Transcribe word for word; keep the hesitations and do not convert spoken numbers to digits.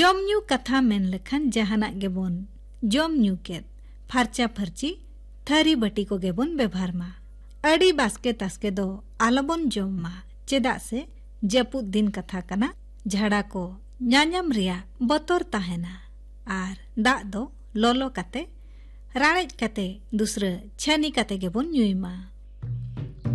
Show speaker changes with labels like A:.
A: जम न्यू कथा मेन लेखन जहाना गेबोन जम न्यू केत फारचा फरची थारी बटी को गेबोन व्यवहार मा अड़ी बास्के तास्के दो आलोबन जम मा चेदा से जपुद दिन कथा कना झाड़ा को न्यान्याम रिया बतोर ताहेना आर दाग दो लोलो कते राणेज कते दूसरे छनी कते गेबोन न्यूई मा।